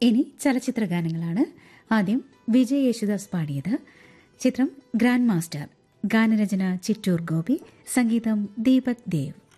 ഇനി ചലച്ചിത്ര ഗാനങ്ങളാണ്. ആദ്യം വിജയ് യേശുദാസ് പാടിയത്. ചിത്രം ഗ്രാൻഡ് മാസ്റ്റർ. ഗാനരചന ചിറ്റൂർ ഗോപി, സംഗീതം ദീപക് ദേവ്.